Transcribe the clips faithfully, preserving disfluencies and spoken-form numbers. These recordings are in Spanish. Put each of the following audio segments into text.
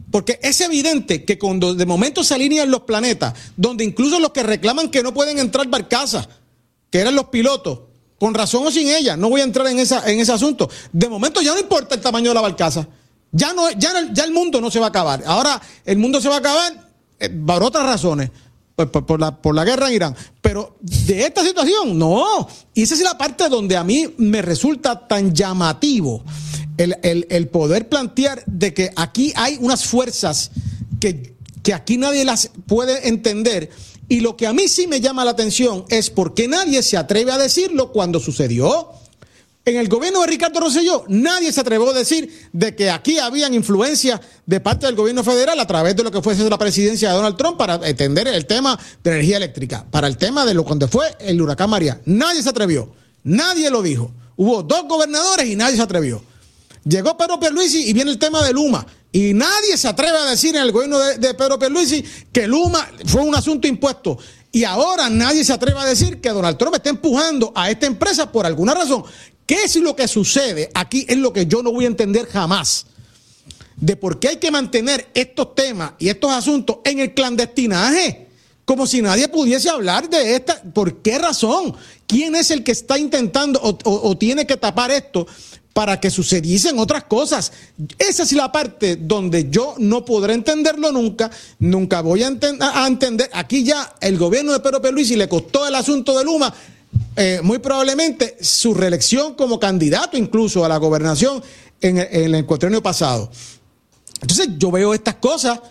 Porque es evidente que cuando de momento se alinean los planetas, donde incluso los que reclaman que no pueden entrar barcazas, que eran los pilotos, con razón o sin ella, no voy a entrar en, esa, en ese asunto. De momento ya no importa el tamaño de la barcaza. Ya, no, ya, no, ya el mundo no se va a acabar. Ahora el mundo se va a acabar eh, por otras razones. Por, por, por, la, por la guerra en Irán. Pero de esta situación, no. Y esa es la parte donde a mí me resulta tan llamativo el, el, el poder plantear de que aquí hay unas fuerzas que, que aquí nadie las puede entender. Y lo que a mí sí me llama la atención es por qué nadie se atreve a decirlo cuando sucedió. En el gobierno de Ricardo Rosselló, nadie se atrevió a decir de que aquí habían influencias de parte del gobierno federal a través de lo que fue la presidencia de Donald Trump para entender el tema de energía eléctrica, para el tema de lo cuando fue el huracán María. Nadie se atrevió, nadie lo dijo. Hubo dos gobernadores y nadie se atrevió. Llegó Pedro Pierluisi y viene el tema de Luma. Y nadie se atreve a decir en el gobierno de, de Pedro Pierluisi que Luma fue un asunto impuesto. Y ahora nadie se atreve a decir que Donald Trump está empujando a esta empresa por alguna razón. ¿Qué es lo que sucede? Aquí es lo que yo no voy a entender jamás. De por qué hay que mantener estos temas y estos asuntos en el clandestinaje. Como si nadie pudiese hablar de esta. ¿Por qué razón? ¿Quién es el que está intentando o, o, o tiene que tapar esto para que sucediesen otras cosas? Esa es la parte donde yo no podré entenderlo nunca. Nunca voy a, enten a entender. Aquí ya el gobierno de Pedro Pierluisi le costó el asunto de Luma. Eh, muy probablemente su reelección como candidato incluso a la gobernación en, en el cuatrienio pasado. Entonces yo veo estas cosas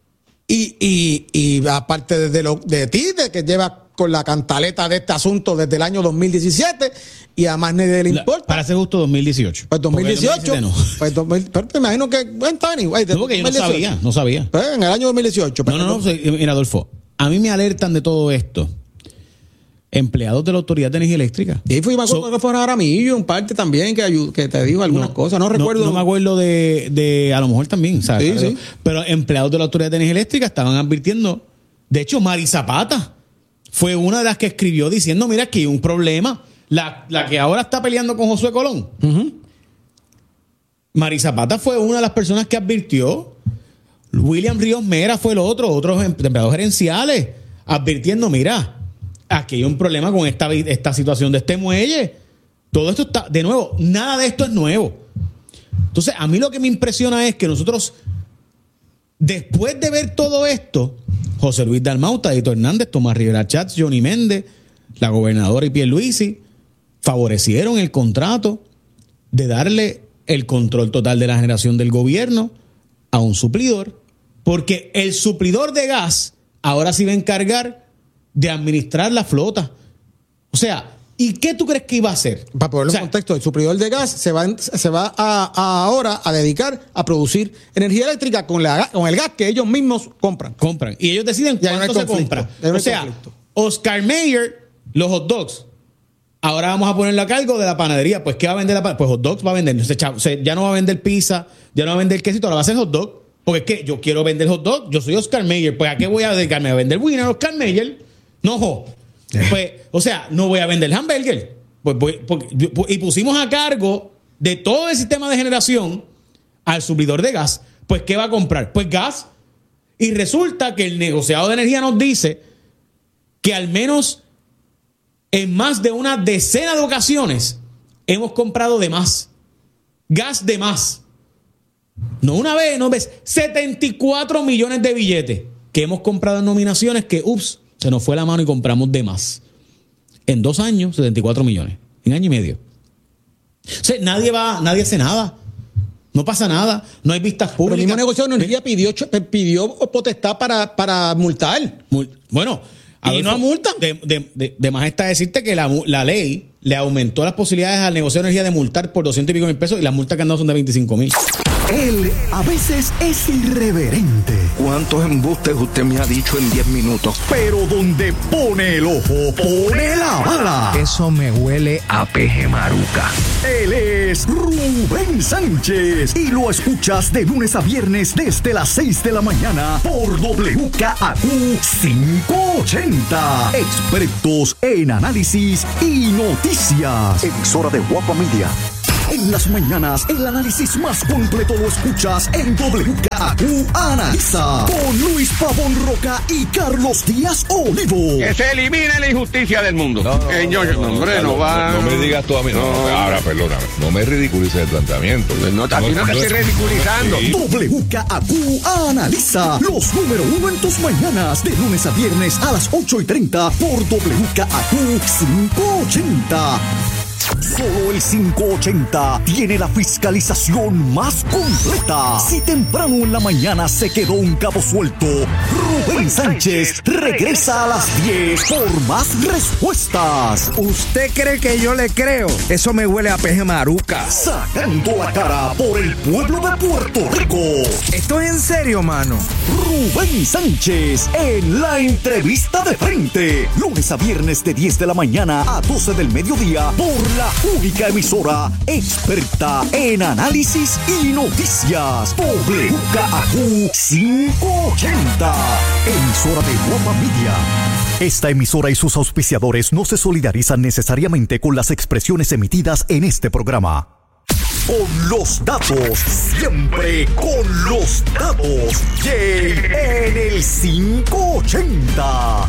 y, y, y aparte de, lo, de ti, de que lleva con la cantaleta de este asunto desde el año dos mil diecisiete y a más nadie le importa. Para ser justo, dos mil dieciocho. Pues dos mil dieciocho. No. Pues dos mil, pero te imagino que... Bueno, anyway, no, porque yo no sabía, no sabía. Pues en el año dos mil dieciocho. No, no, no, no, mira, Adolfo, a mí me alertan de todo esto empleados de la Autoridad de Energía Eléctrica. Y fui, me acuerdo so, que fue Jaramillo, un parte también que, ayud, que te dijo algunas no, cosas. No recuerdo. No, no me acuerdo de, de, a lo mejor también, ¿sabes? Sí, sí. Pero empleados de la Autoridad de Energía Eléctrica estaban advirtiendo. De hecho, Mari Zapata fue una de las que escribió diciendo, mira, aquí hay un problema. La, la que ahora está peleando con Josué Colón. Uh-huh. Mari Zapata fue una de las personas que advirtió. William Ríos Mera fue el otro, otros empleados gerenciales, advirtiendo, mira, aquí hay un problema con esta, esta situación de este muelle. Todo esto está, de nuevo, nada de esto es nuevo. Entonces, a mí lo que me impresiona es que nosotros, después de ver todo esto, José Luis Dalmau, Tadito Hernández, Tomás Rivera Chats, Johnny Méndez, la gobernadora y Pierluisi, favorecieron el contrato de darle el control total de la generación del gobierno a un suplidor, porque el suplidor de gas ahora sí va a encargar de administrar la flota. O sea, ¿y qué tú crees que iba a hacer? Para ponerlo o sea, en contexto, el suplidor de gas se va, se va a, a ahora a dedicar a producir energía eléctrica con, la, con el gas que ellos mismos compran. Compran. Y ellos deciden ya cuánto no se compra. No o sea, conflicto. Oscar Mayer, los hot dogs. Ahora vamos a ponerlo a cargo de la panadería. Pues, ¿qué va a vender la panadería? Pues hot dogs va a vender. O sea, ya no va a vender pizza, ya no va a vender quesito, ahora va a ser hot dog. Porque es que yo quiero vender hot dog. Yo soy Oscar Mayer. Pues, ¿a qué voy a dedicarme? ¿A vender Winner Oscar Mayer? No, jo. Pues, o sea, no voy a vender hamburger. Pues voy, porque, y pusimos a cargo de todo el sistema de generación al suplidor de gas. Pues, ¿qué va a comprar? Pues gas. Y resulta que el negociado de energía nos dice que al menos en más de una decena de ocasiones hemos comprado de más. Gas de más. No una vez, no ves. setenta y cuatro millones de billetes que hemos comprado en nominaciones que, ups, se nos fue la mano y compramos de más. En dos años, setenta y cuatro millones. En año y medio. O sea, nadie va, nadie hace nada. No pasa nada. No hay vistas públicas. Pero el mismo negociado de energía pidió, pidió potestad para, para multar. Bueno, y no multan. De, de, de, de más está decirte que la, la ley le aumentó las posibilidades al negocio de energía de multar por doscientos y pico mil pesos y las multas que han dado son de veinticinco mil. Él a veces es irreverente. ¿Cuántos embustes usted me ha dicho en diez minutos? Pero donde pone el ojo, pone la bala. Eso me huele a peje maruca. Él es Rubén Sánchez y lo escuchas de lunes a viernes desde las seis de la mañana por W K A Q quinientos ochenta. Expertos en análisis y noticias. Emisora de Guapa Media. En las mañanas, el análisis más completo lo escuchas en W K A Q Analiza con Luis Pavón Roca y Carlos Díaz Olivo. Que se elimine la injusticia del mundo. No, no, eh, yo, no, no, hombre, no, no va. no me digas tú a mí. No, No. no, ahora, perdóname. No me ridiculices el planteamiento. No, a ti no te estoy ridiculizando. Sí. W K A Q Analiza los número uno en tus mañanas de lunes a viernes a las ocho y treinta por W K A Q quinientos ochenta. Solo el quinientos ochenta tiene la fiscalización más completa. Si temprano en la mañana se quedó un cabo suelto, Rubén Sánchez regresa a las diez por más respuestas. ¿Usted cree que yo le creo? Eso me huele a peje maruca. Sacando la cara por el pueblo de Puerto Rico. ¿Esto es en serio, mano? Rubén Sánchez en la entrevista de frente. Lunes a viernes de diez de la mañana a doce del mediodía por la única emisora experta en análisis y noticias. W K A Q quinientos ochenta. Emisora de Guapa Media. Esta emisora y sus auspiciadores no se solidarizan necesariamente con las expresiones emitidas en este programa. Con los datos, siempre con los datos. Jay en el quinientos ochenta.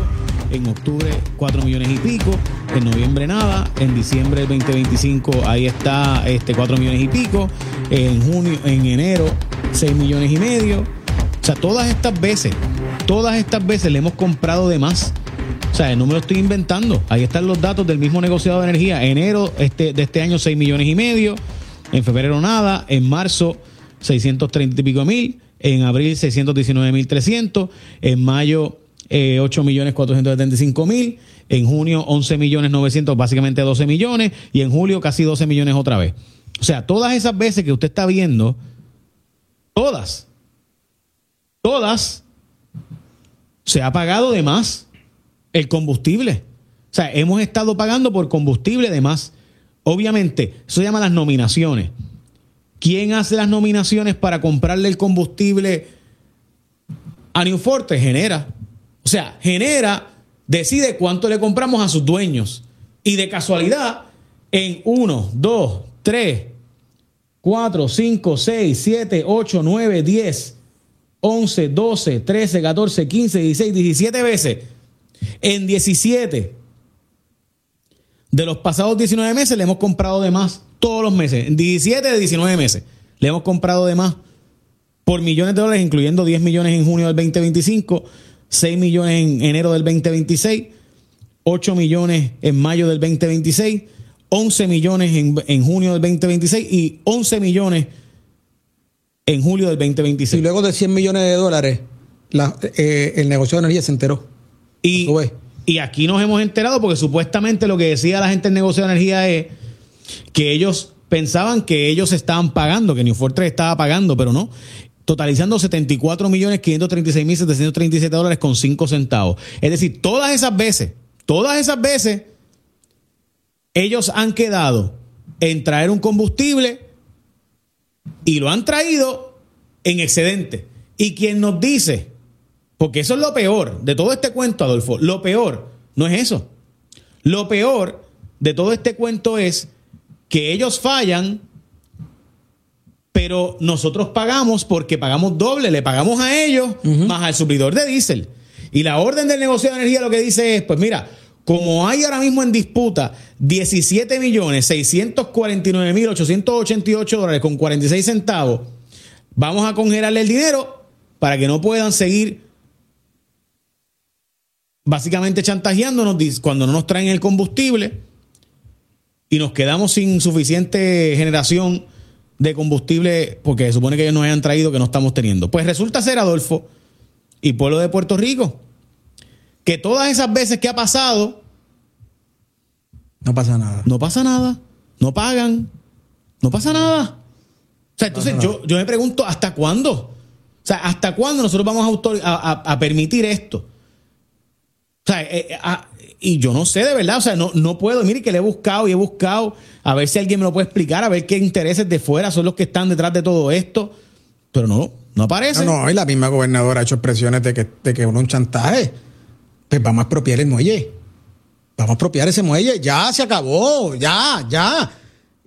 En octubre, cuatro millones y pico. En noviembre, nada. En diciembre del veinte veinticinco, ahí está este, cuatro millones y pico. En junio, en enero, seis millones y medio. O sea, todas estas veces, todas estas veces le hemos comprado de más. O sea, no me lo estoy inventando. Ahí están los datos del mismo negociado de energía. Enero este, de este año, seis millones y medio. En febrero, nada. En marzo, seiscientos treinta y pico mil. En abril, seiscientos diecinueve mil trescientos. En mayo, Eh, ocho millones cuatrocientos setenta y cinco mil, en junio once millones novecientos, básicamente doce millones, y en julio casi doce millones otra vez. O sea, todas esas veces que usted está viendo, todas, todas, se ha pagado de más el combustible. O sea, hemos estado pagando por combustible de más. Obviamente, eso se llama las nominaciones. ¿Quién hace las nominaciones para comprarle el combustible a New Fortress? Genera. O sea, Genera decide cuánto le compramos a sus dueños. Y de casualidad, en uno, dos, tres, cuatro, cinco, seis, siete, ocho, nueve, diez, once, doce, trece, catorce, quince, dieciséis, diecisiete veces. En diecisiete de los pasados diecinueve meses le hemos comprado de más todos los meses. En diecisiete de diecinueve meses le hemos comprado de más por millones de dólares, incluyendo diez millones en junio del veinte veinticinco, seis millones en enero del veinte veintiséis, ocho millones en mayo del veinte veintiséis, once millones en, en junio del veinte veintiséis y once millones en julio del veinte veintiséis. Y luego de cien millones de dólares, la, eh, el negocio de energía se enteró. Y, y aquí nos hemos enterado porque supuestamente lo que decía la gente del negocio de energía es que ellos pensaban que ellos estaban pagando, que New Fortress estaba pagando, pero no. Totalizando setenta y cuatro millones quinientos treinta y seis mil setecientos treinta y siete dólares con cinco centavos. Es decir, todas esas veces, todas esas veces, ellos han quedado en traer un combustible y lo han traído en excedente. Y quien nos dice, porque eso es lo peor de todo este cuento, Adolfo, lo peor no es eso. Lo peor de todo este cuento es que ellos fallan, pero nosotros pagamos porque pagamos doble, le pagamos a ellos uh-huh. más al suplidor de diésel. Y la orden del negocio de energía lo que dice es, pues mira, como hay ahora mismo en disputa diecisiete millones seiscientos cuarenta y nueve mil ochocientos ochenta y ocho dólares con cuarenta y seis centavos, vamos a congelarle el dinero para que no puedan seguir básicamente chantajeándonos cuando no nos traen el combustible y nos quedamos sin suficiente generación de combustible porque se supone que ellos nos hayan traído que no estamos teniendo. Pues resulta ser, Adolfo y pueblo de Puerto Rico, que todas esas veces que ha pasado no pasa nada. No pasa nada. No pagan. No pasa nada. O sea, entonces yo, yo me pregunto, ¿hasta cuándo? O sea, ¿hasta cuándo nosotros vamos a, autor, a, a, a permitir esto? O sea, eh, a, y yo no sé de verdad, o sea, no, no puedo. Mire que le he buscado y he buscado a ver si alguien me lo puede explicar, a ver qué intereses de fuera son los que están detrás de todo esto. Pero no, no aparece. No, no, y la misma gobernadora ha hecho expresiones de que, de que uno es un chantaje. Pues vamos a expropiar el muelle. Vamos a expropiar ese muelle. Ya se acabó, ya, ya.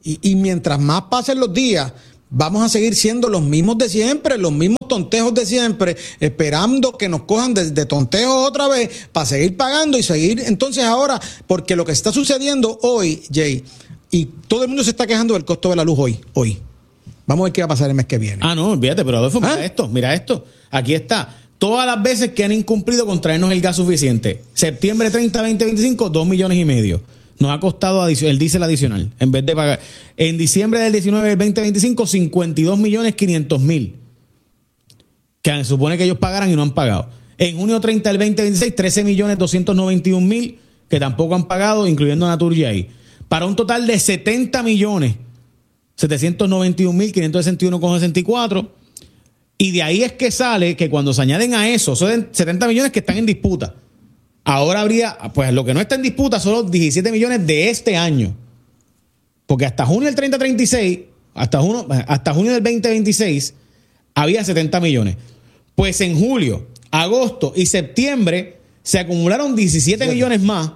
Y, y mientras más pasen los días, vamos a seguir siendo los mismos de siempre, los mismos tontejos de siempre, esperando que nos cojan de, de tontejos otra vez para seguir pagando y seguir. Entonces ahora, porque lo que está sucediendo hoy, Jay, y todo el mundo se está quejando del costo de la luz hoy, hoy. Vamos a ver qué va a pasar el mes que viene. Ah, no, olvídate, pero Adolfo, mira ¿Ah? esto, mira esto. Aquí está. Todas las veces que han incumplido con traernos el gas suficiente. Septiembre treinta, veinte veinticinco, dos millones y medio. Nos ha costado adic- el diésel adicional, en vez de pagar. En diciembre del diecinueve del veinte veinticinco, cincuenta y dos millones quinientos mil. Que se supone que ellos pagaran y no han pagado. En junio treinta del veinte veintiséis, trece millones doscientos noventa y un mil que tampoco han pagado, incluyendo Naturgy. Para un total de setenta millones setecientos noventa y un mil quinientos sesenta y uno con sesenta y cuatro. Y de ahí es que sale que cuando se añaden a eso, son setenta millones que están en disputa. Ahora habría, pues lo que no está en disputa son los diecisiete millones de este año. Porque hasta junio del treinta treinta y seis, hasta junio, hasta junio del veinte veintiséis, había setenta millones. Pues en julio, agosto y septiembre se acumularon diecisiete sí. millones más.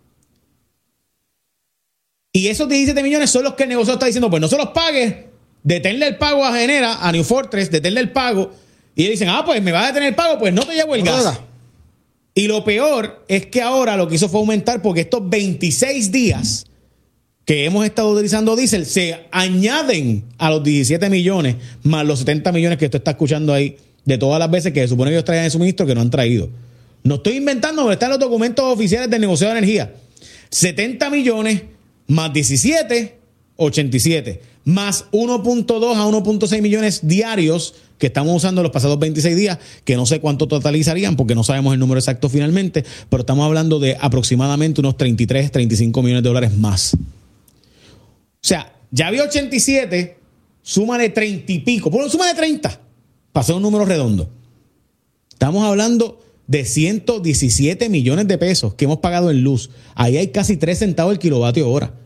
Y esos diecisiete millones son los que el negocio está diciendo, pues no se los pagues, deténle el pago a Genera, a New Fortress, deténle el pago. Y ellos dicen, ah, pues me vas a detener el pago, pues no te llevo el no gas. Y lo peor es que ahora lo que hizo fue aumentar, porque estos veintiséis días que hemos estado utilizando diésel se añaden a los diecisiete millones más los setenta millones que usted está escuchando ahí de todas las veces que se supone que ellos traían el suministro que no han traído. No estoy inventando, pero están los documentos oficiales del negocio de energía. setenta millones más diecisiete, ochenta y siete, más uno punto dos a uno punto seis millones diarios que estamos usando los pasados veintiséis días, que no sé cuánto totalizarían porque no sabemos el número exacto finalmente, pero estamos hablando de aproximadamente unos treinta y tres, treinta y cinco millones de dólares más. O sea, ya había ochenta y siete, súmale treinta y pico, bueno, súmale treinta, para hacer un número redondo. Estamos hablando de ciento diecisiete millones de pesos que hemos pagado en luz. Ahí hay casi tres centavos el kilovatio hora.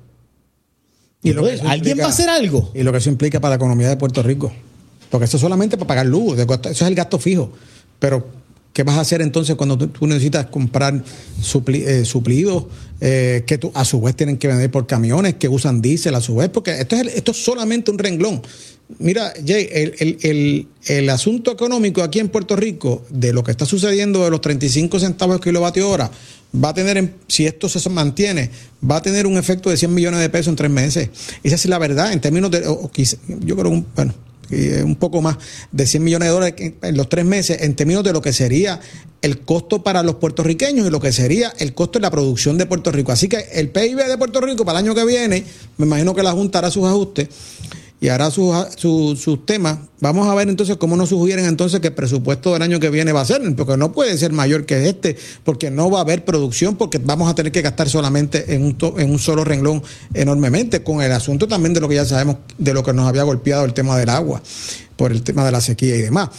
Y lo Entonces, ¿alguien implica, va a hacer algo? Y lo que eso implica para la economía de Puerto Rico. Porque eso es solamente para pagar luz, eso es el gasto fijo. Pero, ¿qué vas a hacer entonces cuando tú, tú necesitas comprar supli, eh, suplidos eh, que tú, a su vez tienen que vender por camiones que usan diésel a su vez? Porque esto es, el, esto es solamente un renglón. Mira, Jay, el, el, el, el asunto económico aquí en Puerto Rico, de lo que está sucediendo de los treinta y cinco centavos el kilovatio hora, va a tener, si esto se mantiene, va a tener un efecto de cien millones de pesos en tres meses. Esa es la verdad, en términos de, o quizá, yo creo, un, bueno, un poco más de cien millones de dólares en los tres meses, en términos de lo que sería el costo para los puertorriqueños y lo que sería el costo de la producción de Puerto Rico. Así que el P I B de Puerto Rico para el año que viene, me imagino que la Junta hará sus ajustes y hará sus, sus, sus temas. Vamos a ver entonces cómo nos sugieren entonces que el presupuesto del año que viene va a ser, porque no puede ser mayor que este, porque no va a haber producción, porque vamos a tener que gastar solamente en un, to, en un solo renglón enormemente, con el asunto también de lo que ya sabemos, de lo que nos había golpeado el tema del agua, por el tema de la sequía y demás.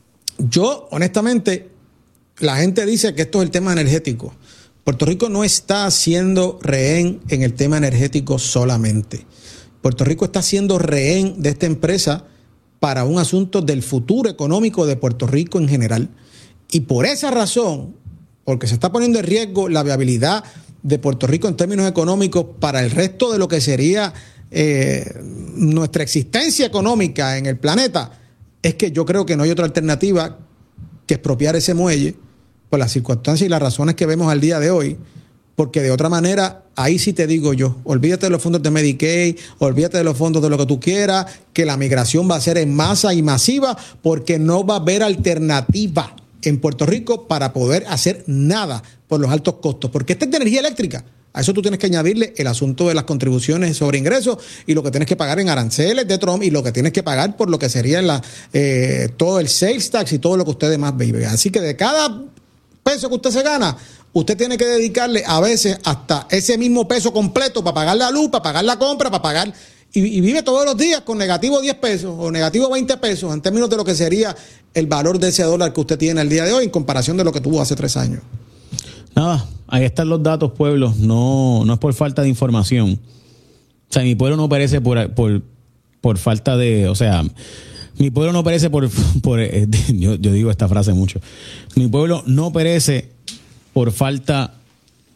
Yo, honestamente, la gente dice que esto es el tema energético. Puerto Rico no está siendo rehén en el tema energético solamente. Puerto Rico está siendo rehén de esta empresa para un asunto del futuro económico de Puerto Rico en general. Y por esa razón, porque se está poniendo en riesgo la viabilidad de Puerto Rico en términos económicos para el resto de lo que sería eh, nuestra existencia económica en el planeta, es que yo creo que no hay otra alternativa que expropiar ese muelle por las circunstancias y las razones que vemos al día de hoy. Porque de otra manera, ahí sí te digo yo, olvídate de los fondos de Medicaid, olvídate de los fondos de lo que tú quieras, que la migración va a ser en masa y masiva, porque no va a haber alternativa en Puerto Rico para poder hacer nada por los altos costos. Porque esta es de energía eléctrica. A eso tú tienes que añadirle el asunto de las contribuciones sobre ingresos y lo que tienes que pagar en aranceles de Trump y lo que tienes que pagar por lo que sería la, eh, todo el sales tax y todo lo que ustedes más viven. Así que de cada peso que usted se gana, usted tiene que dedicarle a veces hasta ese mismo peso completo para pagar la luz, para pagar la compra, para pagar... Y, y vive todos los días con negativo diez pesos o negativo veinte pesos en términos de lo que sería el valor de ese dólar que usted tiene el día de hoy en comparación de lo que tuvo hace tres años. Nada, ahí están los datos, pueblos. No, no es por falta de información. O sea, mi pueblo no perece por, por, por falta de... O sea... Mi pueblo no perece por... por eh, yo, yo digo esta frase mucho. Mi pueblo no perece por falta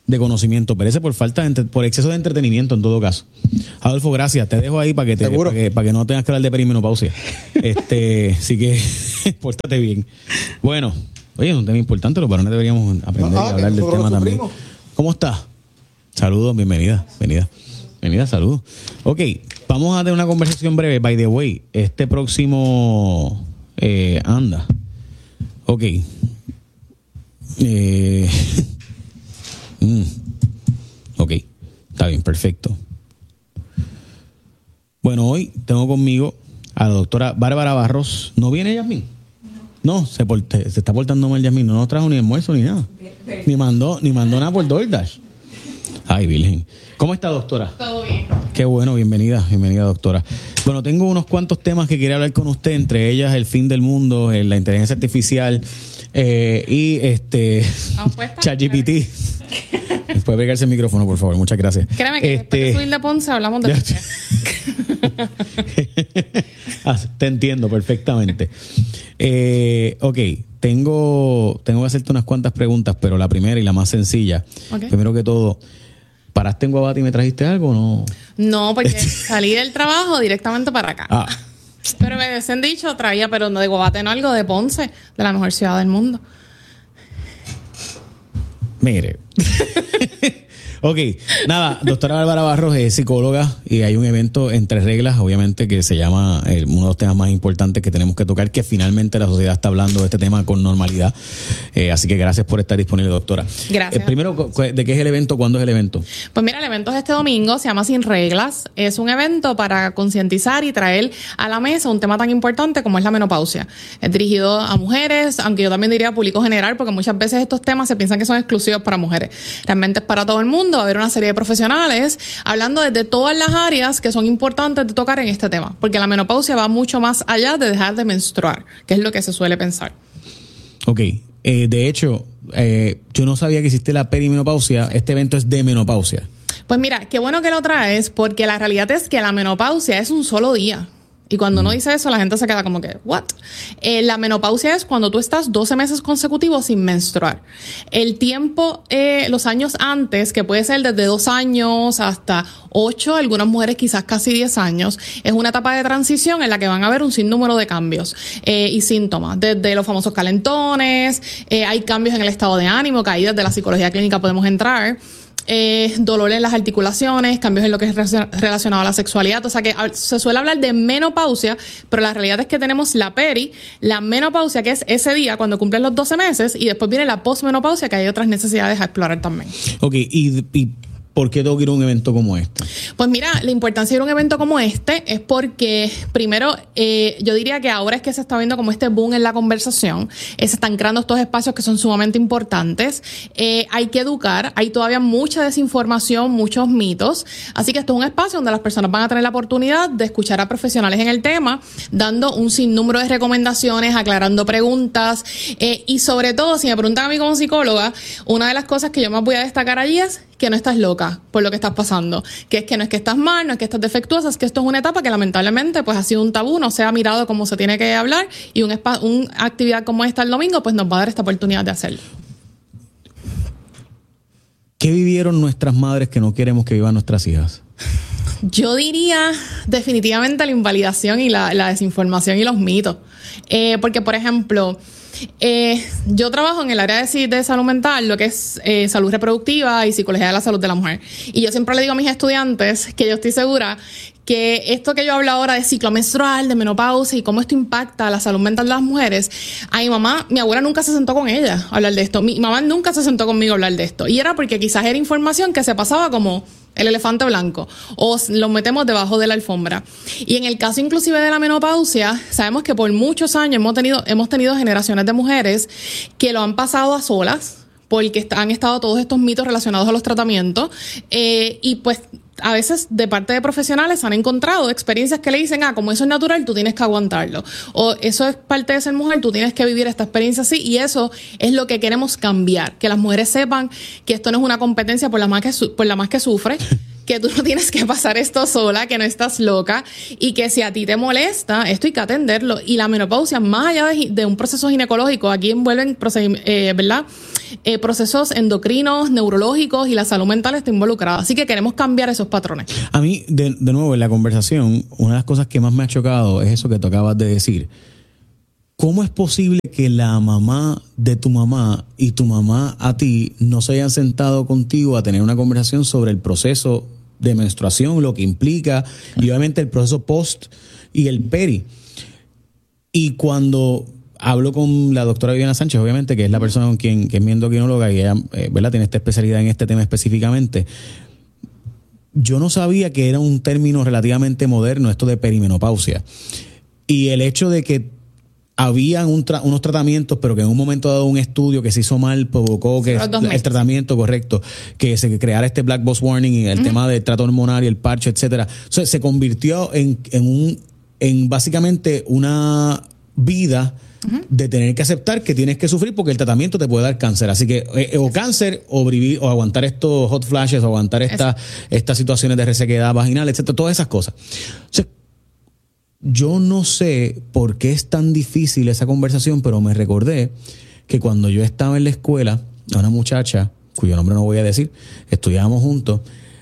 de conocimiento, perece por falta de entre, por exceso de entretenimiento en todo caso. Adolfo, gracias. Te dejo ahí para que te para que, para que no tengas que hablar de perimenopausia. Este, así que pórtate bien. Bueno, oye, es un tema importante, los varones deberíamos aprender ah, a hablar del tema también. Primo. ¿Cómo estás? Saludos, bienvenida, bienvenida. Bienvenida, saludos. Ok, vamos a tener una conversación breve. By the way, este próximo eh, anda. Ok. Eh, mm, ok, está bien, perfecto. Bueno, hoy tengo conmigo a la doctora Bárbara Barros. ¿No viene Yasmín? No, se, porte, se está portando mal Yasmín. No nos trajo ni almuerzo ni nada. Ni mandó, ni mandó nada por DoorDash. Ay, Virgen. ¿Cómo está, doctora? Todo bien. Qué bueno, bienvenida, bienvenida, doctora. Bueno, tengo unos cuantos temas que quería hablar con usted, entre ellas el fin del mundo, la inteligencia artificial eh, y este ChatGPT. Puede pegarse el micrófono, por favor, muchas gracias. Créeme que este... después de subir de Ponce hablamos de ah, te entiendo perfectamente. Eh, ok, tengo, tengo que hacerte unas cuantas preguntas, pero la primera y la más sencilla. Okay. Primero que todo, ¿paraste en Guabate y me trajiste algo o no? No, porque salí del trabajo directamente para acá. Ah. Pero me han dicho, traía, pero no de Guabate, no, algo de Ponce, de la mejor ciudad del mundo. Mire. Ok, nada, doctora Bárbara Barros es psicóloga y hay un evento entre reglas, obviamente, que se llama eh, uno de los temas más importantes que tenemos que tocar, que finalmente la sociedad está hablando de este tema con normalidad. Eh, así que gracias por estar disponible, doctora. Gracias. Eh, primero, ¿de qué es el evento? ¿Cuándo es el evento? Pues mira, el evento es este domingo, se llama Sin Reglas. Es un evento para concientizar y traer a la mesa un tema tan importante como es la menopausia. Es dirigido a mujeres, aunque yo también diría a público general, porque muchas veces estos temas se piensan que son exclusivos para mujeres. Realmente es para todo el mundo. Va a haber una serie de profesionales hablando desde todas las áreas que son importantes de tocar en este tema, porque la menopausia va mucho más allá de dejar de menstruar, que es lo que se suele pensar. Ok, eh, de hecho, eh, yo no sabía que existía la perimenopausia. Este evento es de menopausia. Pues mira, qué bueno que lo traes, porque la realidad es que la menopausia es un solo día. Y cuando uno dice eso, la gente se queda como que, ¿what? Eh, la menopausia es cuando tú estás doce meses consecutivos sin menstruar. El tiempo, eh, los años antes, que puede ser desde dos años hasta ocho, algunas mujeres quizás casi diez años, es una etapa de transición en la que van a haber un sinnúmero de cambios eh, y síntomas. Desde los famosos calentones, eh, hay cambios en el estado de ánimo, que ahí desde la psicología clínica podemos entrar. Eh, dolor en las articulaciones, cambios en lo que es relacionado a la sexualidad. O sea que se suele hablar de menopausia, pero la realidad es que tenemos la peri, la menopausia, que es ese día cuando cumplen los doce meses, y después viene la posmenopausia, que hay otras necesidades a explorar también. Ok, y, y ¿por qué tengo que ir a un evento como este? Pues mira, la importancia de ir a un evento como este es porque, primero, eh, yo diría que ahora es que se está viendo como este boom en la conversación, eh, se están creando estos espacios que son sumamente importantes, eh, hay que educar, hay todavía mucha desinformación, muchos mitos, así que esto es un espacio donde las personas van a tener la oportunidad de escuchar a profesionales en el tema, dando un sinnúmero de recomendaciones, aclarando preguntas, eh, y sobre todo, si me preguntan a mí como psicóloga, una de las cosas que yo más voy a destacar allí es que no estás loca por lo que estás pasando, que es que no es que estás mal, no es que estás defectuosa, es que esto es una etapa que lamentablemente pues ha sido un tabú, no se ha mirado como se tiene que hablar, y un spa, una actividad como esta el domingo pues nos va a dar esta oportunidad de hacerlo. ¿Qué vivieron nuestras madres que no queremos que vivan nuestras hijas? Yo diría definitivamente la invalidación y la, la desinformación y los mitos. Eh, porque, por ejemplo, eh, yo trabajo en el área de, de salud mental, lo que es eh, salud reproductiva y psicología de la salud de la mujer. Y yo siempre le digo a mis estudiantes que yo estoy segura que esto que yo hablo ahora de ciclo menstrual, de menopausia y cómo esto impacta a la salud mental de las mujeres, a mi mamá, mi abuela nunca se sentó con ella a hablar de esto. Mi mamá nunca se sentó conmigo a hablar de esto. Y era porque quizás era información que se pasaba como el elefante blanco o lo metemos debajo de la alfombra. Y en el caso inclusive de la menopausia, sabemos que por muchos años hemos tenido, hemos tenido generaciones de mujeres que lo han pasado a solas porque han estado todos estos mitos relacionados a los tratamientos eh, y pues a veces de parte de profesionales han encontrado experiencias que le dicen, ah, como eso es natural, tú tienes que aguantarlo. O eso es parte de ser mujer, tú tienes que vivir esta experiencia así. Y eso es lo que queremos cambiar. Que las mujeres sepan que esto no es una competencia por la más que, su- por la más que sufre. que tú no tienes que pasar esto sola, que no estás loca y que si a ti te molesta, esto hay que atenderlo. Y la menopausia, más allá de, de un proceso ginecológico, aquí envuelven eh, ¿verdad? Eh, procesos endocrinos, neurológicos y la salud mental está involucrada. Así que queremos cambiar esos patrones. A mí, de, de nuevo, en la conversación, una de las cosas que más me ha chocado es eso que tú acabas de decir. ¿Cómo es posible que la mamá de tu mamá y tu mamá a ti no se hayan sentado contigo a tener una conversación sobre el proceso de menstruación, lo que implica, y obviamente el proceso post y el peri? Y cuando hablo con la doctora Viviana Sánchez, obviamente, que es la persona con quien que es mi endocrinóloga y ella, eh, ¿verdad?, tiene esta especialidad en este tema específicamente, yo no sabía que era un término relativamente moderno esto de perimenopausia. Y el hecho de que habían un tra- unos tratamientos, pero que en un momento dado un estudio que se hizo mal provocó que el tratamiento correcto, que se creara este black box warning y el uh-huh. tema del trato hormonal y el parche, etcétera. O sea, se convirtió en, en un en básicamente una vida uh-huh. de tener que aceptar que tienes que sufrir porque el tratamiento te puede dar cáncer. Así que eh, o cáncer o vivir o aguantar estos hot flashes o aguantar esta, estas situaciones de resequedad vaginal, etcétera, todas esas cosas. O sea, yo no sé por qué es tan difícil esa conversación, pero me recordé que cuando yo estaba en la escuela, una muchacha, cuyo nombre no voy a decir, estudiábamos juntos,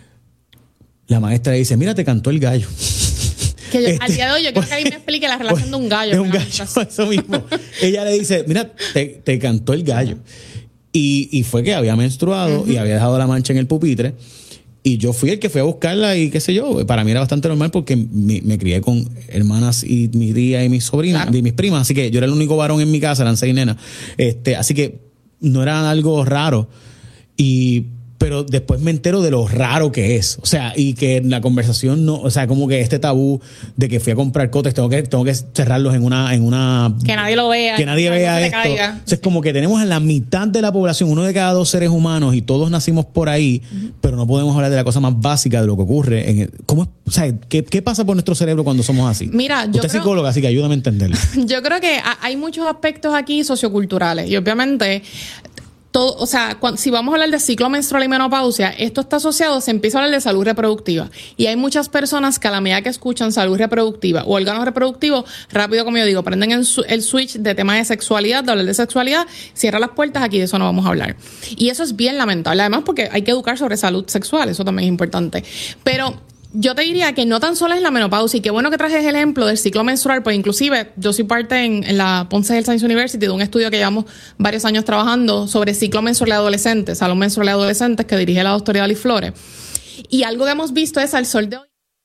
la maestra dice, mira, te cantó el gallo. Que yo, este, al día de hoy yo quiero que alguien me explique la relación pues, de un gallo. De un gallo, eso mismo. Ella le dice, mira, te, te cantó el gallo. Y, y fue que había menstruado uh-huh. y había dejado la mancha en el pupitre. Y yo fui el que fui a buscarla y qué sé yo. Para mí era bastante normal porque me, me crié con hermanas y mi tía y mis sobrinas, claro. y mis primas. Así que yo era el único varón en mi casa, eran seis nenas. Este, así que no era algo raro. Y... pero después me entero de lo raro que es. O sea, y que la conversación no, o sea, como que este tabú de que fui a comprar cotes, tengo que, tengo que cerrarlos en una, en una. Que nadie lo vea. Que nadie vea esto. Caiga. O sea, es como que tenemos a la mitad de la población, uno de cada dos seres humanos, y todos nacimos por ahí, uh-huh. pero no podemos hablar de la cosa más básica de lo que ocurre. En el, ¿cómo es, o sea, ¿qué, qué pasa por nuestro cerebro cuando somos así? Mira, yo Usted es creo, psicóloga, así que ayúdame a entenderlo. Yo creo que hay muchos aspectos aquí socioculturales y obviamente todo, o sea, cuando, si vamos a hablar de ciclo menstrual y menopausia, esto está asociado, se empieza a hablar de salud reproductiva. Y hay muchas personas que a la medida que escuchan salud reproductiva o órganos reproductivos, rápido, como yo digo, prenden el, el switch de tema de sexualidad, de hablar de sexualidad, cierran las puertas, aquí de eso no vamos a hablar. Y eso es bien lamentable, además porque hay que educar sobre salud sexual, eso también es importante. Pero yo te diría que no tan solo es la menopausia, y qué bueno que trajes el ejemplo del ciclo menstrual, pues inclusive yo soy parte en, en la Ponce Health Science University de un estudio que llevamos varios años trabajando sobre ciclo menstrual de adolescentes, salud menstrual de adolescentes, que dirige la doctora Daly Flores. Y algo que hemos visto es al sol de hoy,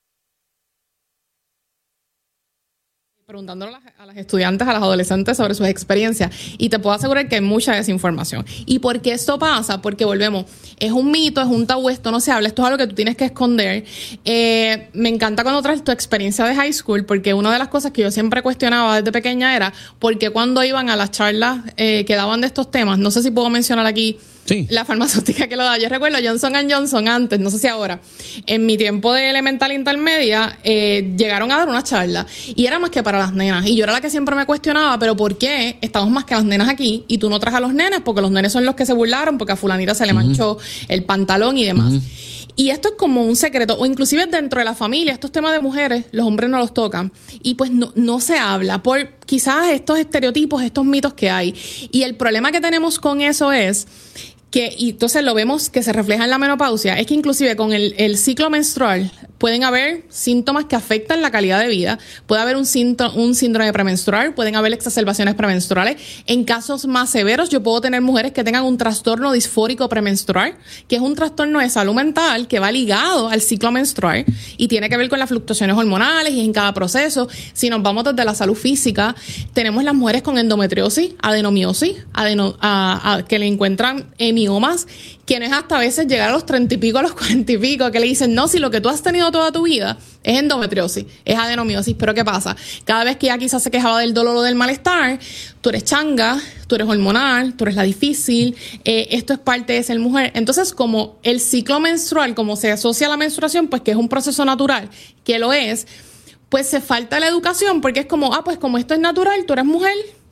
preguntándole a las, a las estudiantes, a las adolescentes sobre sus experiencias, y te puedo asegurar que hay mucha desinformación. ¿Y por qué esto pasa? Porque volvemos, es un mito, es un tabú, esto no se habla, esto es algo que tú tienes que esconder. Eh, me encanta cuando traes tu experiencia de high school, porque una de las cosas que yo siempre cuestionaba desde pequeña era por qué cuando iban a las charlas eh, que daban de estos temas, no sé si puedo mencionar aquí sí. la farmacéutica que lo da. Yo recuerdo Johnson and Johnson antes, no sé si ahora, en mi tiempo de elemental intermedia, eh, llegaron a dar una charla y era más que para las nenas. Y yo era la que siempre me cuestionaba, pero ¿por qué estamos más que las nenas aquí y tú no traes a los nenes? Porque los nenes son los que se burlaron, porque a fulanita se le uh-huh. manchó el pantalón y demás. Uh-huh. Y esto es como un secreto, o inclusive dentro de la familia, estos temas de mujeres, los hombres no los tocan. Y pues no, no se habla por quizás estos estereotipos, estos mitos que hay. Y el problema que tenemos con eso es que, y entonces lo vemos que se refleja en la menopausia, es que inclusive con el, el ciclo menstrual pueden haber síntomas que afectan la calidad de vida, puede haber un, síntoma, un síndrome premenstrual, pueden haber exacerbaciones premenstruales. En casos más severos, yo puedo tener mujeres que tengan un trastorno disfórico premenstrual, que es un trastorno de salud mental que va ligado al ciclo menstrual y tiene que ver con las fluctuaciones hormonales y en cada proceso. Si nos vamos desde la salud física, tenemos las mujeres con endometriosis, adenomiosis, adeno, a, a, que le encuentran hemiomas, que no es hasta a veces llegar a los treinta y pico, a los cuarenta y pico, que le dicen, no, si lo que tú has tenido toda tu vida es endometriosis, es adenomiosis. Pero ¿qué pasa? Cada vez que ella quizás se quejaba del dolor o del malestar, tú eres changa, tú eres hormonal, tú eres la difícil, eh, esto es parte de ser mujer. Entonces, como el ciclo menstrual, como se asocia a la menstruación, pues que es un proceso natural, que lo es, pues se falta la educación, porque es como, ah, pues como esto es natural, tú eres mujer,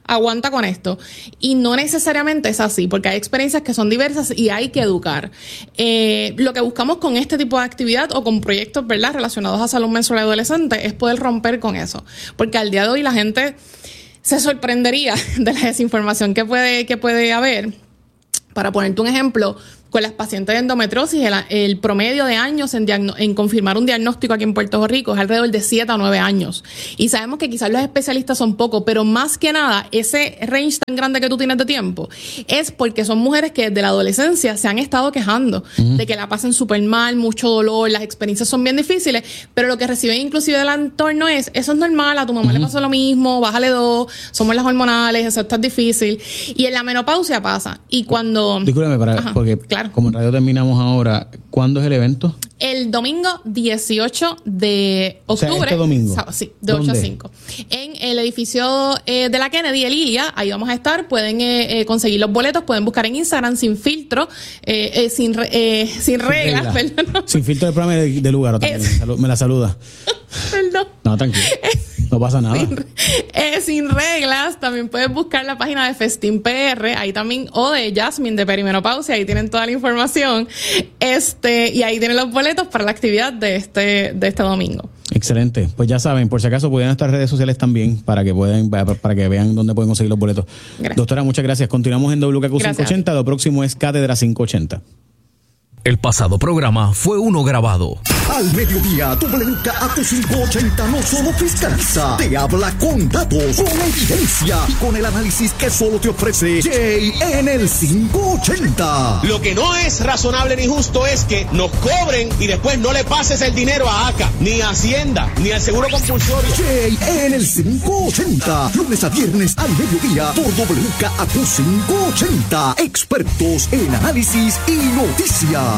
aguanta con esto. Y no necesariamente es así, porque hay experiencias que son diversas y hay que educar. Eh, lo que buscamos con este tipo de actividad o con proyectos, ¿verdad?, relacionados a salud menstrual adolescente es poder romper con eso. Porque al día de hoy la gente se sorprendería de la desinformación que puede, que puede haber. Para ponerte un ejemplo, con las pacientes de endometriosis, el, el promedio de años en, diagno- en confirmar un diagnóstico aquí en Puerto Rico es alrededor de siete a nueve años. Y sabemos que quizás los especialistas son pocos, pero más que nada, ese range tan grande que tú tienes de tiempo es porque son mujeres que desde la adolescencia se han estado quejando uh-huh. de que la pasen súper mal, mucho dolor, las experiencias son bien difíciles, pero lo que reciben inclusive del entorno es, eso es normal, a tu mamá uh-huh. le pasó lo mismo, bájale dos, somos las hormonales, eso está difícil. Y en la menopausia pasa. Y cuando... Discúlpame, para, Ajá, porque... Claro. Como en radio terminamos ahora, ¿cuándo es el evento? El domingo dieciocho de octubre. O sea, este domingo. Sí, de ocho a cinco. En el edificio eh, de la Kennedy, el Ilia, ahí vamos a estar. Pueden eh, eh, conseguir los boletos, pueden buscar en Instagram sin filtro, eh, eh, sin, eh, sin, sin reglas. Regla. Perdón. Sin filtro del programa de, de lugar. También. Es... Me la saluda. Perdón. No, tranquilo. No pasa nada. Sin, eh, sin reglas. También puedes buscar la página de Festín P R, ahí también, o de Jasmine de Perimenopausia, ahí tienen toda la información. Este, y ahí tienen los boletos para la actividad de este, de este domingo. Excelente. Pues ya saben, por si acaso pueden nuestras redes sociales también para que puedan, para que vean dónde pueden conseguir los boletos. Gracias. Doctora, muchas gracias. Continuamos en W K Q quinientos ochenta. Lo próximo es Cátedra quinientos ochenta. El pasado programa fue uno grabado. Al mediodía, W K A Q quinientos ochenta no solo fiscaliza, te habla con datos, con evidencia y con el análisis que solo te ofrece Jay en el quinientos ochenta. Lo que no es razonable ni justo es que nos cobren y después no le pases el dinero a ACA, ni a Hacienda, ni al Seguro Compulsorio. Jay en el quinientos ochenta, lunes a viernes al mediodía por W K A Q quinientos ochenta. Expertos en análisis y noticias.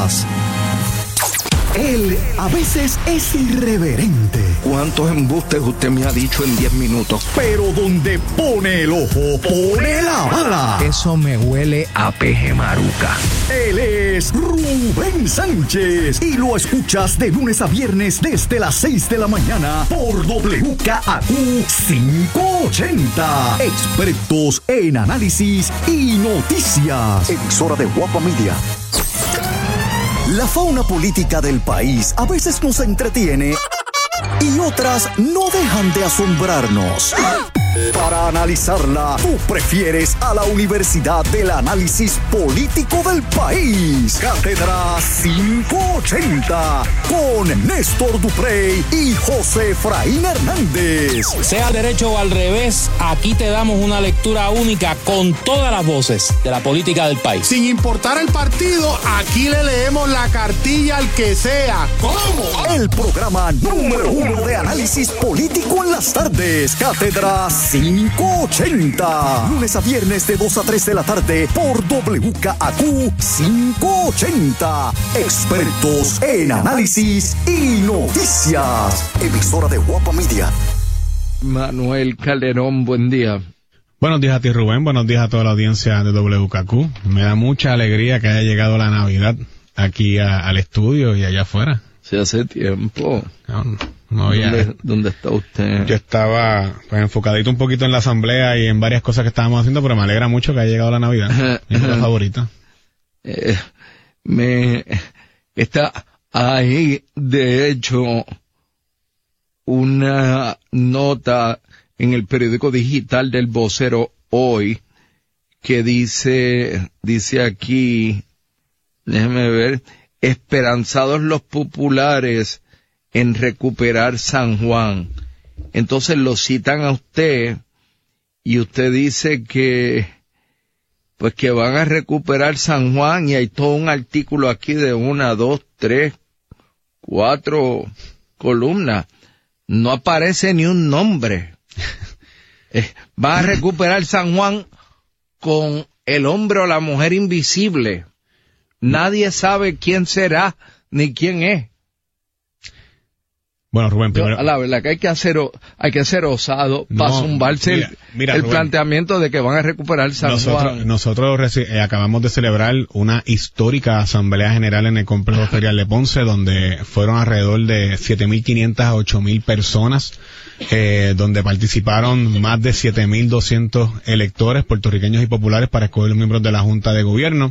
Él a veces es irreverente. ¿Cuántos embustes usted me ha dicho en diez minutos? Pero donde pone el ojo, pone la bala. Eso me huele a peje maruca. Él es Rubén Sánchez y lo escuchas de lunes a viernes desde las seis de la mañana por W K A Q quinientos ochenta. Expertos en análisis y noticias. Emisora de Guapa Media. La fauna política del país a veces nos entretiene y otras no dejan de asombrarnos. Para analizarla, tú prefieres a la Universidad del Análisis Político del País. Cátedra quinientos ochenta con Néstor Duprey y José Efraín Hernández. Sea al derecho o al revés, aquí te damos una lectura única con todas las voces de la política del país. Sin importar el partido, aquí le leemos la cartilla al que sea. ¿Cómo? El programa número uno de análisis político en las tardes. Cátedra quinientos ochenta. Lunes a viernes de dos a tres de la tarde por W K A Q quinientos ochenta. Expertos en análisis y noticias. Emisora de Guapa Media. Manuel Calderón, buen día. Buenos días a ti, Rubén. Buenos días a toda la audiencia de W K Q. Me da mucha alegría que haya llegado la Navidad aquí a, al estudio y allá afuera. Sí, hace tiempo. No, no, no había... ¿Dónde, ¿Dónde está usted? Yo estaba pues, enfocadito un poquito en la asamblea y en varias cosas que estábamos haciendo, pero me alegra mucho que haya llegado la Navidad. Es mi favorita. Eh, me está ahí, de hecho, una nota en el periódico digital del Vocero hoy que dice, dice aquí, déjeme ver, esperanzados los populares en recuperar San Juan. Entonces lo citan a usted y usted dice que pues que van a recuperar San Juan y hay todo un artículo aquí de una, dos, tres, cuatro columnas. No aparece ni un nombre. Eh, van a recuperar San Juan con el hombre o la mujer invisible. Nadie sabe quién será ni quién es. Bueno, Rubén, primero... Yo, la verdad que hay que hacer, hay que ser osado No, para zumbarse mira, el, mira, el Rubén. planteamiento de que van a recuperar San Nosotros, Juan. nosotros reci- eh, acabamos de celebrar una histórica asamblea general en el complejo ferial de Ponce, donde fueron alrededor de siete mil quinientas a ocho mil personas, eh, donde participaron más de siete mil doscientos electores puertorriqueños y populares para escoger los miembros de la Junta de Gobierno,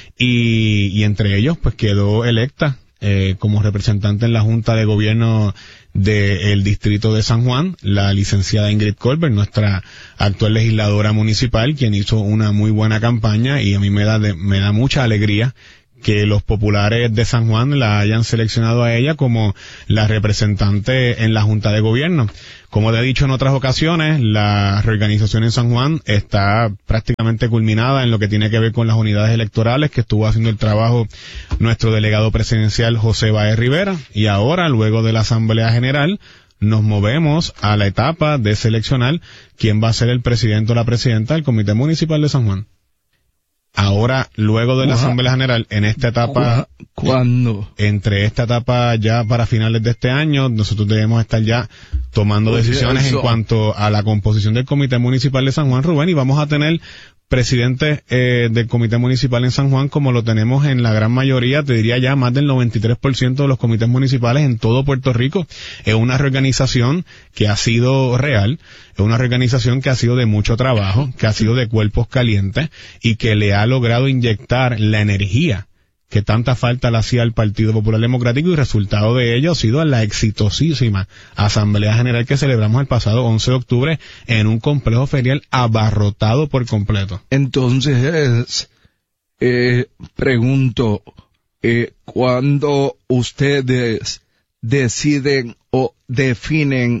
y, y entre ellos pues quedó electa eh, como representante en la Junta de Gobierno del Distrito de San Juan, la licenciada Ingrid Colbert, nuestra actual legisladora municipal, quien hizo una muy buena campaña, y a mí me da de, me da mucha alegría que los populares de San Juan la hayan seleccionado a ella como la representante en la Junta de Gobierno. Como te he dicho en otras ocasiones, la reorganización en San Juan está prácticamente culminada en lo que tiene que ver con las unidades electorales, que estuvo haciendo el trabajo nuestro delegado presidencial José Báez Rivera, y ahora, luego de la Asamblea General, nos movemos a la etapa de seleccionar quién va a ser el presidente o la presidenta del Comité Municipal de San Juan. Ahora, luego de la Asamblea General, en esta etapa, ¿cuándo? Entre esta etapa ya para finales de este año, nosotros debemos estar ya tomando Oye, decisiones eso. en cuanto a la composición del Comité Municipal de San Juan, Rubén, y vamos a tener presidente eh, del Comité Municipal en San Juan, como lo tenemos en la gran mayoría, te diría ya más del noventa y tres por ciento de los comités municipales en todo Puerto Rico. Es una reorganización que ha sido real, es una reorganización que ha sido de mucho trabajo, que ha sido de cuerpos calientes, y que le ha logrado inyectar la energía que tanta falta le hacía al Partido Popular Democrático, y resultado de ello ha sido la exitosísima Asamblea General que celebramos el pasado once de octubre en un complejo ferial abarrotado por completo. Entonces, eh, pregunto, eh, ¿cuándo ustedes deciden o definen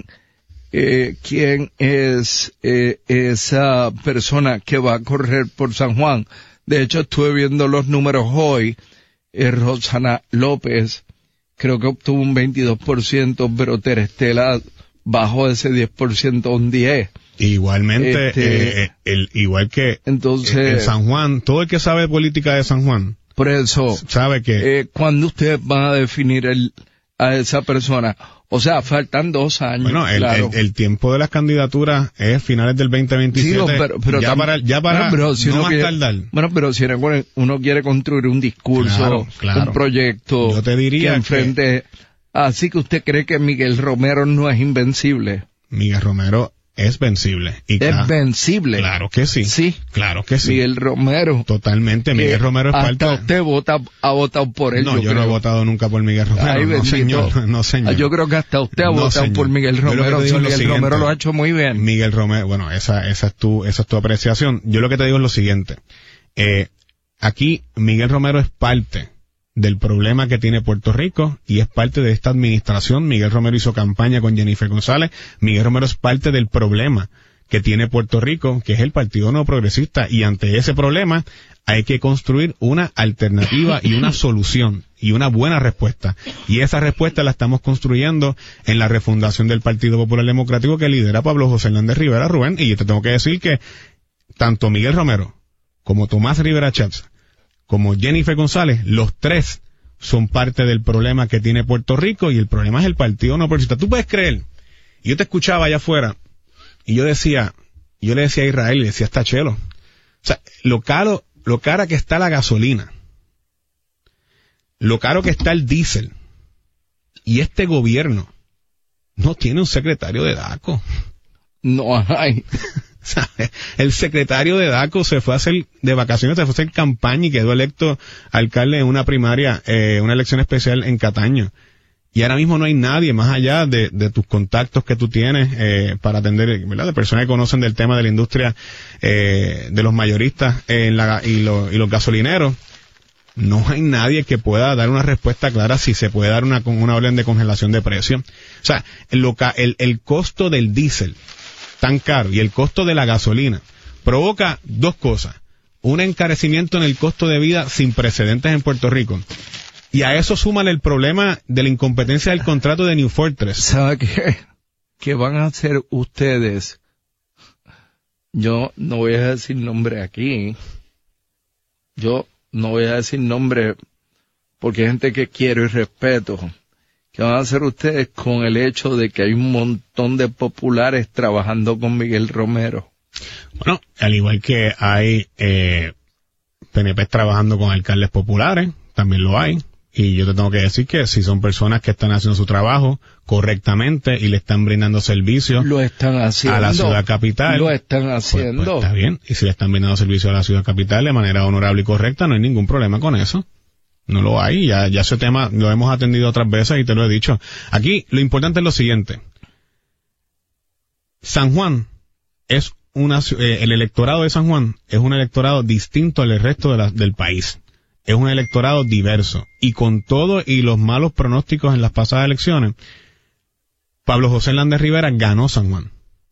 eh, quién es eh, esa persona que va a correr por San Juan? De hecho, estuve viendo los números hoy. Eh, Rosana López creo que obtuvo un veintidós por ciento, pero Terestela bajó ese diez por ciento a un diez por ciento. Igualmente, Este, eh, el, igual que entonces, en San Juan, todo el que sabe de política de San Juan, por eso, sabe que... Eh, ¿cuándo ustedes van a definir el, a esa persona? O sea, faltan dos años. Bueno, el, claro. el, el tiempo de las candidaturas es finales del veinte veintisiete. Sí, pero, pero ya tam- para, ya para bueno, pero si no uno más quiere, tardar. Bueno, pero si uno, uno quiere construir un discurso, Claro, claro. un proyecto Yo te diría que enfrente... Así que usted cree que Miguel Romero no es invencible. Miguel Romero es vencible. Y Es claro, vencible. Claro que sí. Sí. Claro que sí. Miguel Romero. Totalmente. Miguel que Romero es hasta parte... usted vota, ha votado por él. No, yo, yo no he creo. votado nunca por Miguel Romero. Ay, no, bendito. señor. No, señor. Ah, yo creo que hasta usted ha No, votado señor. por Miguel Yo lo que Romero. te Sí, digo es lo Miguel siguiente. Romero lo ha hecho muy bien. Miguel Romero, bueno, esa, esa es tu, esa es tu apreciación. Yo lo que te digo es lo siguiente. Eh, aquí Miguel Romero es parte del problema que tiene Puerto Rico, y es parte de esta administración. Miguel Romero hizo campaña con Jennifer González. Miguel Romero es parte del problema que tiene Puerto Rico, que es el Partido No Progresista, y ante ese problema hay que construir una alternativa y una solución y una buena respuesta, y esa respuesta la estamos construyendo en la refundación del Partido Popular Democrático que lidera Pablo José Hernández Rivera, Rubén, y yo te tengo que decir que tanto Miguel Romero como Tomás Rivera Chats como Jennifer González, los tres son parte del problema que tiene Puerto Rico, y el problema es el Partido No Progresista. Tú puedes creer, y yo te escuchaba allá afuera, y yo decía, yo le decía a Israel, le decía hasta Chelo, o sea, lo caro, lo cara que está la gasolina, lo caro que está el diésel, y este gobierno no tiene un secretario de DACO. No hay. El secretario de DACO se fue a hacer de vacaciones, se fue a hacer campaña y quedó electo alcalde en una primaria, eh, una elección especial en Cataño. Y ahora mismo no hay nadie más allá de, de tus contactos que tú tienes eh, para atender, ¿verdad? De personas que conocen del tema de la industria eh, de los mayoristas en la, y, lo, y los gasolineros. No hay nadie que pueda dar una respuesta clara si se puede dar una, una orden de congelación de precios. O sea, el, el, el costo del diésel tan caro y el costo de la gasolina provoca dos cosas: un encarecimiento en el costo de vida sin precedentes en Puerto Rico, y a eso súmale el problema de la incompetencia del contrato de New Fortress. ¿Sabe qué? ¿Qué van a hacer ustedes? Yo no voy a decir nombre aquí. Yo no voy a decir nombre porque hay gente que quiero y respeto. ¿Qué van a hacer ustedes con el hecho de que hay un montón de populares trabajando con Miguel Romero? Bueno, al igual que hay eh, P N P trabajando con alcaldes populares, también lo hay. Y yo te tengo que decir que si son personas que están haciendo su trabajo correctamente y le están brindando servicios lo están haciendo, a la ciudad capital. Lo están haciendo. Pues, pues está bien. Y si le están brindando servicios a la ciudad capital de manera honorable y correcta, no hay ningún problema con eso. No lo hay. Ya, ya ese tema lo hemos atendido otras veces y te lo he dicho. Aquí lo importante es lo siguiente. San Juan es una, eh, el electorado de San Juan es un electorado distinto al resto de la, del país. Es un electorado diverso. Y con todo y los malos pronósticos en las pasadas elecciones, Pablo José Hernández Rivera ganó San Juan,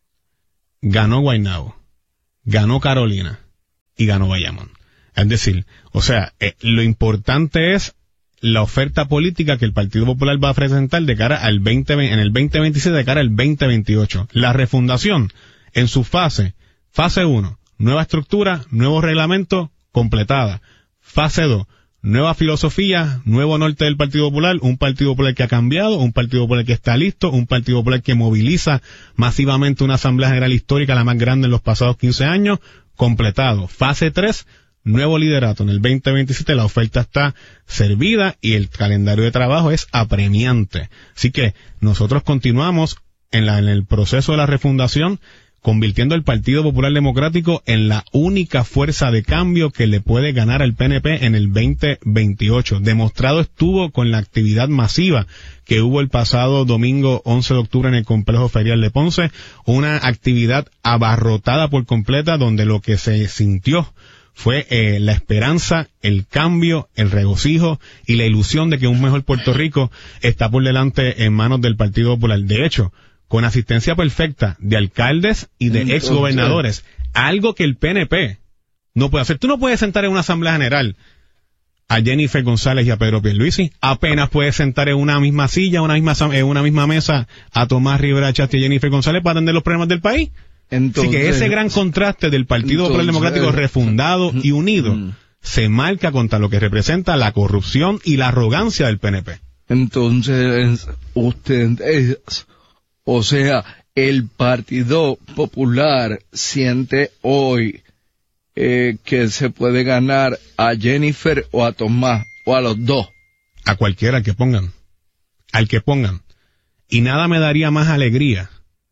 ganó Guaynabo, ganó Carolina y ganó Bayamón. Es decir, o sea, eh, lo importante es la oferta política que el Partido Popular va a presentar de cara al veinte, en el veinte veintiséis, de cara al veinte veintiocho. La refundación en su fase, fase uno, nueva estructura, nuevo reglamento, completada. Fase dos, nueva filosofía, nuevo norte del Partido Popular, un Partido Popular que ha cambiado, un Partido Popular que está listo, un Partido Popular que moviliza masivamente una Asamblea General Histórica, la más grande en los pasados quince años, completado. Fase tres, nuevo liderato. En el veinte veintisiete la oferta está servida y el calendario de trabajo es apremiante. Así que nosotros continuamos en, la, en el proceso de la refundación, convirtiendo el Partido Popular Democrático en la única fuerza de cambio que le puede ganar al P N P en el veinte veintiocho. Demostrado estuvo con la actividad masiva que hubo el pasado domingo once de octubre en el Complejo Ferial de Ponce, una actividad abarrotada por completa donde lo que se sintió fue eh, la esperanza, el cambio, el regocijo y la ilusión de que un mejor Puerto Rico está por delante en manos del Partido Popular. De hecho, con asistencia perfecta de alcaldes y de Entonces, exgobernadores, algo que el P N P no puede hacer. Tú no puedes sentar en una asamblea general a Jennifer González y a Pedro Pierluisi. Apenas puedes sentar en una misma silla, una misma, en una misma mesa a Tomás Rivera Chat y a Jennifer González para atender los problemas del país. Entonces, Así que ese gran contraste del Partido Popular Democrático refundado y unido mm, se marca contra lo que representa la corrupción y la arrogancia del P N P. Entonces, usted es... O sea, el Partido Popular siente hoy eh, que se puede ganar a Jennifer o a Tomás, o a los dos. A cualquiera, al que pongan. Al que pongan. Y nada me daría más alegría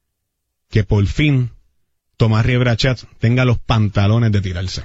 que por fin Tomás Rivera Chatz tenga los pantalones de tirarse.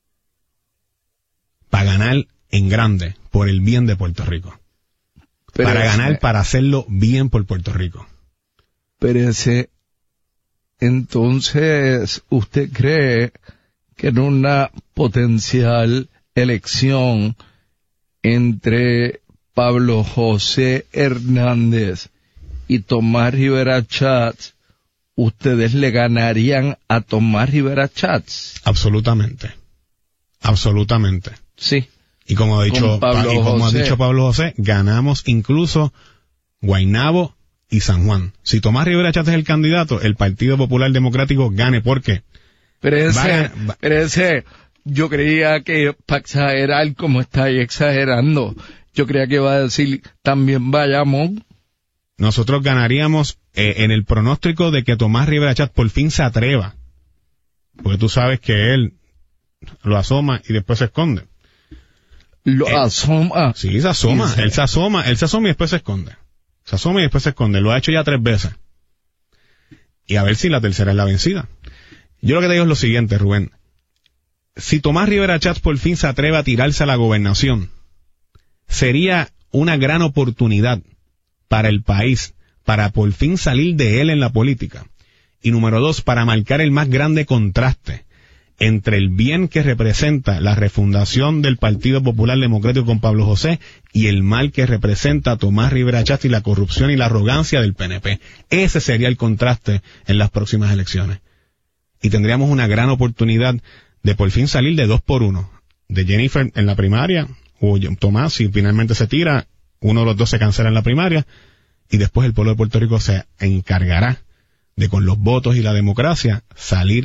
Para ganar en grande, por el bien de Puerto Rico. Pero para ganar, ese... para hacerlo bien por Puerto Rico. Pero ese, entonces, ¿usted cree que en una potencial elección entre Pablo José Hernández y Tomás Rivera Chatz, ustedes le ganarían a Tomás Rivera Chatz? Absolutamente. Absolutamente. Sí. Y como ha dicho, Pablo y como ha dicho Pablo José, ganamos incluso Guaynabo y San Juan. Si Tomás Rivera Chatz es el candidato, el Partido Popular Democrático gane. ¿Por qué? Pero ese, va, pero ese, yo creía que para exagerar como está ahí exagerando, yo creía que iba a decir también Bayamón. Nosotros ganaríamos eh, en el pronóstico de que Tomás Rivera Chatz por fin se atreva. Porque tú sabes que él lo asoma y después se esconde. Lo él, asoma. Sí, se asoma. Él se asoma, él se asoma y después se esconde. Se asoma y después se esconde. Lo ha hecho ya tres veces. Y a ver si la tercera es la vencida. Yo lo que te digo es lo siguiente, Rubén. Si Tomás Rivera Chatz por fin se atreve a tirarse a la gobernación, sería una gran oportunidad para el país, para por fin salir de él en la política. Y número dos, para marcar el más grande contraste entre el bien que representa la refundación del Partido Popular Democrático con Pablo José y el mal que representa Tomás Rivera Chatz y la corrupción y la arrogancia del P N P. Ese sería el contraste en las próximas elecciones. Y tendríamos una gran oportunidad de por fin salir de dos por uno. De Jennifer en la primaria, o Tomás, si finalmente se tira, uno de los dos se cancela en la primaria, y después el pueblo de Puerto Rico se encargará de, con los votos y la democracia, salir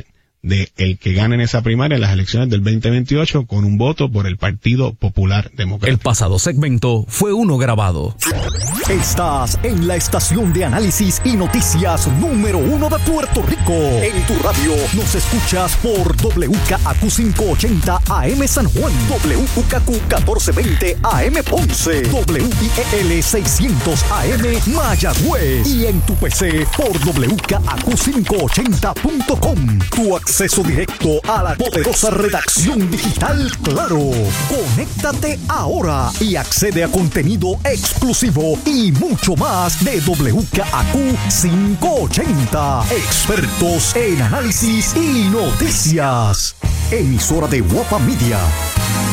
de el que gane en esa primaria en las elecciones del veinte veintiocho con un voto por el Partido Popular Democrático. El pasado segmento fue uno grabado. Estás en la estación de análisis y noticias número uno de Puerto Rico. En tu radio nos escuchas por W K A Q quinientos ochenta A M San Juan, W K Q catorce veinte A M Ponce, W I E L seiscientos A M Mayagüez y en tu P C por W K A Q quinientos ochenta punto com. Tu acceso directo a la poderosa redacción digital Claro. Conéctate ahora y accede a contenido exclusivo y mucho más de W K A Q quinientos ochenta. Expertos en análisis y noticias. Emisora de Guapa Media.